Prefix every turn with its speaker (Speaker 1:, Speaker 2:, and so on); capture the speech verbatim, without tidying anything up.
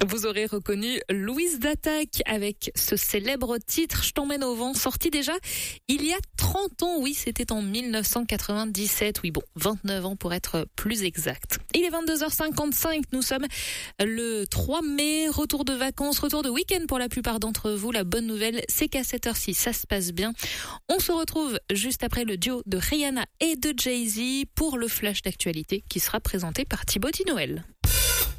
Speaker 1: Vous aurez reconnu Louise d'Attaque avec ce célèbre titre « Je t'emmène au vent », sorti déjà il y a trente ans. Oui, c'était en mille neuf cent quatre-vingt-dix-sept. Oui, bon, vingt-neuf ans pour être plus exact. Il est vingt-deux heures cinquante-cinq. Nous sommes le trois mai. Retour de vacances, retour de week-end pour la plupart d'entre vous. La bonne nouvelle, c'est qu'à cette heure-ci, ça se passe bien. On se retrouve juste après le duo de Rihanna et de Jay-Z pour le flash d'actualité qui sera présenté par Thibaut Noël.